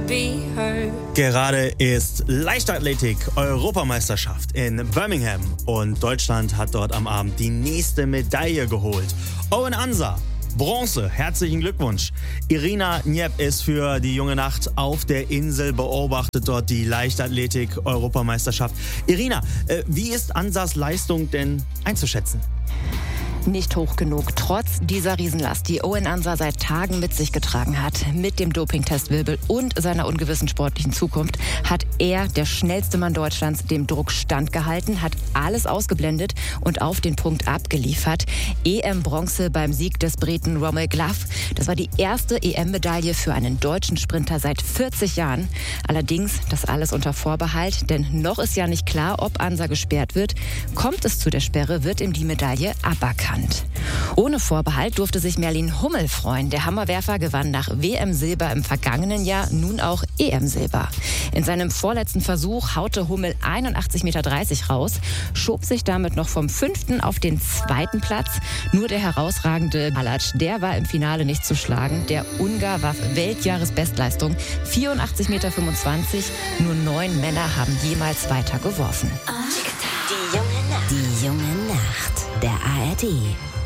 be heard. Gerade ist Leichtathletik-Europameisterschaft in Birmingham und Deutschland hat dort am Abend die nächste Medaille geholt. Owen Ansa, Bronze, herzlichen Glückwunsch. Irina Njep ist für die junge Nacht auf der Insel, beobachtet dort die Leichtathletik-Europameisterschaft. Irina, wie ist Ansas Leistung denn einzuschätzen? Nicht hoch genug, trotz dieser Riesenlast, die Owen Ansa seit Tagen mit sich getragen hat. Mit dem Dopingtestwirbel und seiner ungewissen sportlichen Zukunft hat er, der schnellste Mann Deutschlands, dem Druck standgehalten, hat alles ausgeblendet und auf den Punkt abgeliefert. EM-Bronze beim Sieg des Briten Rommel Glove. Das war die erste EM-Medaille für einen deutschen Sprinter seit 40 Jahren. Allerdings das alles unter Vorbehalt, denn noch ist ja nicht klar, ob Ansa gesperrt wird. Kommt es zu der Sperre, wird ihm die Medaille aberkannt. Ohne Vorbehalt durfte sich Merlin Hummel freuen. Der Hammerwerfer gewann nach WM-Silber im vergangenen Jahr nun auch EM-Silber. In seinem vorletzten Versuch haute Hummel 81,30 Meter raus, schob sich damit noch vom 5. auf den 2. Platz. Nur der herausragende Balac, der war im Finale nicht zu schlagen. Der Ungar warf Weltjahresbestleistung 84,25 Meter. Nur 9 Männer haben jemals weiter geworfen. Die junge Nacht. Die junge Nacht. Der ARD